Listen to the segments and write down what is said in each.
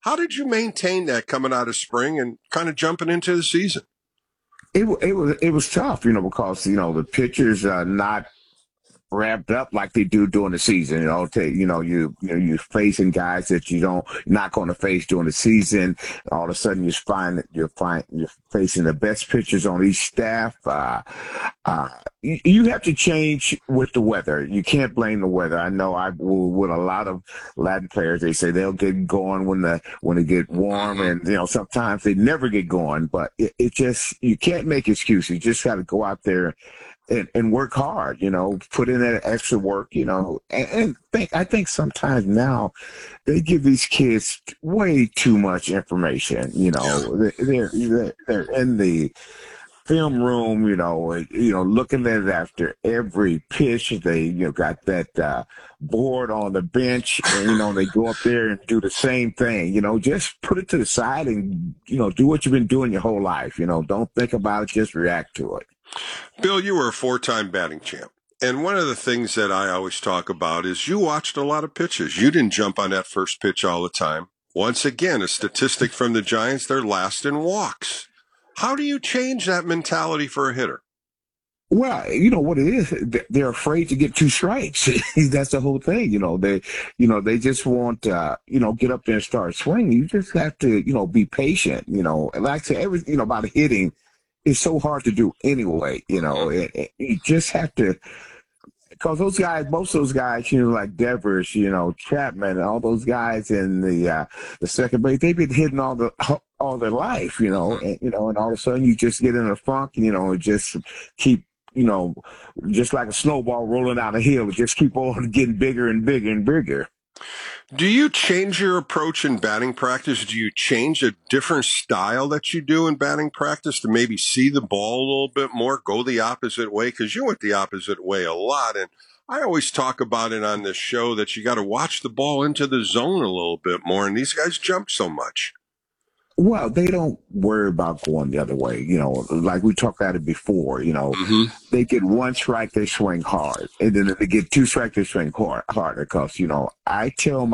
How did you maintain that coming out of spring and kind of jumping into the season? It was tough, because the pitchers are not ramped up like they do during the season. You're facing guys that you're not going to face during the season. All of a sudden, you're facing the best pitchers on each staff. You have to change with the weather. You can't blame the weather. I know with a lot of Latin players, they say they'll get going when it get warm, and sometimes they never get going. But it just you can't make excuses. You just got to go out there and work hard, put in that extra work, I think sometimes now they give these kids way too much information. They're in the film room, looking at it after every pitch. They, got that board on the bench, and they go up there and do the same thing. Just put it to the side and do what you've been doing your whole life. Don't think about it, just react to it. Bill, you were a 4-time batting champ. And one of the things that I always talk about is you watched a lot of pitches. You didn't jump on that first pitch all the time. Once again, a statistic from the Giants, they're last in walks. How do you change that mentality for a hitter? Well, you know what it is. They're afraid to get two strikes. That's the whole thing. They just want, get up there and start swinging. You just have to, be patient. And like I said, everything, about hitting is so hard to do anyway. You just have to, because those guys, most of those guys, like Devers, Chapman, all those guys in the second base, they've been hitting all their life, and all of a sudden you just get in a funk, and just keep, just like a snowball rolling down a hill, just keep on getting bigger and bigger and bigger. Do you change your approach in batting practice? Do you change a different style that you do in batting practice to maybe see the ball a little bit more, go the opposite way? Because you went the opposite way a lot. And I always talk about it on this show that you got to watch the ball into the zone a little bit more. And these guys jump so much. Well, they don't worry about going the other way. Like we talked about it before, they get one strike, they swing hard. And then if they get two strikes, they swing harder. Because, I tell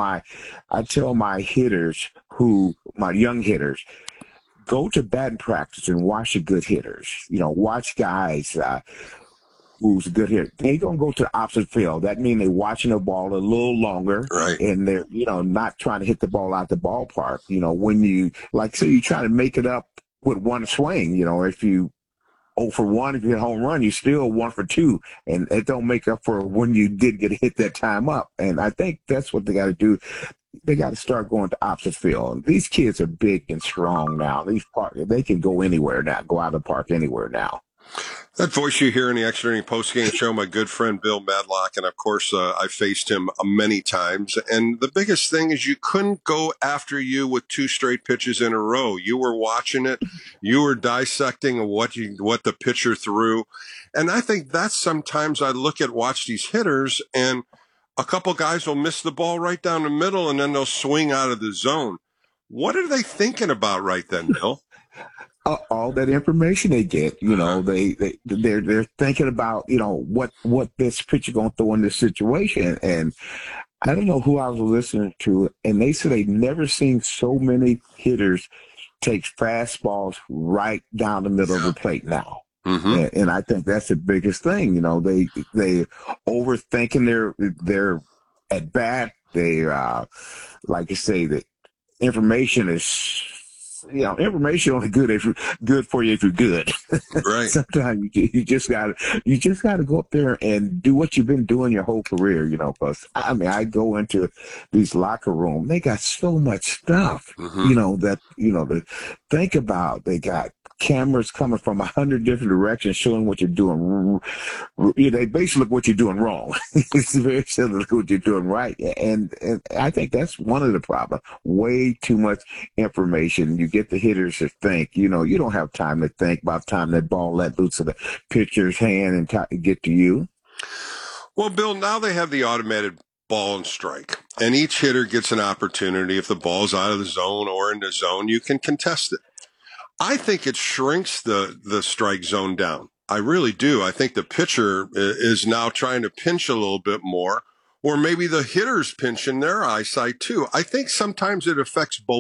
my hitters my young hitters, go to batting practice and watch the good hitters. Watch guys, who's a good hitter. They gonna go to the opposite field. That means they're watching the ball a little longer, right? And they're not trying to hit the ball out the ballpark. When you say you try to make it up with one swing. If you 0 for 1, if you hit a home run, you still 1 for 2, and it don't make up for when you did get hit that time up. And I think that's what they got to do. They got to start going to opposite field. These kids are big and strong now. They can go anywhere now, go out of the park anywhere now. That voice you hear in the Extra Inning postgame show, my good friend Bill Madlock, and of course I faced him many times. And the biggest thing is you couldn't go after you with 2 straight pitches in a row. You were watching it, you were dissecting what the pitcher threw, and I think that's sometimes I watch these hitters, and a couple guys will miss the ball right down the middle, and then they'll swing out of the zone. What are they thinking about right then, Bill? All that information they get, they're thinking about, what this pitcher going to throw in this situation. And I don't know who I was listening to, and they said they never seen so many hitters take fastballs right down the middle of the plate now. Mm-hmm. And I think that's the biggest thing. They overthinking their at bat. They like you say, the information is. Information only good for you if you're good. Right. Sometimes you just gotta go up there and do what you've been doing your whole career. Because I go into these locker rooms, they got so much stuff. Mm-hmm. To think about. They got cameras coming from 100 different directions showing what you're doing. They basically look what you're doing wrong. It's very similar to what you're doing right. And I think that's one of the problems. Way too much information. You get the hitters to think. You don't have time to think about time that ball let loose of the pitcher's hand and get to you. Well, Bill, now they have the automated ball and strike, and each hitter gets an opportunity. If the ball's out of the zone or in the zone, you can contest it. I think it shrinks the strike zone down. I really do. I think the pitcher is now trying to pinch a little bit more, or maybe the hitter's pinching their eyesight too. I think sometimes it affects both